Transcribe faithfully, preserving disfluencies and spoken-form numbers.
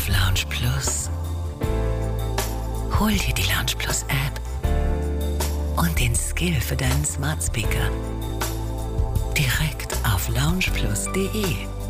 auf Lounge Plus. Hol dir die Lounge Plus App und den Skill für deinen Smart Speaker direkt auf lounge plus punkt de.